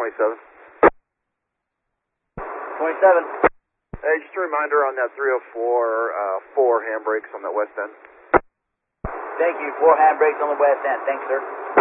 27. 27. Hey, just a reminder on that 304, 4 handbrakes on that west end. Thank you. 4 handbrakes on the west end. Thanks, sir.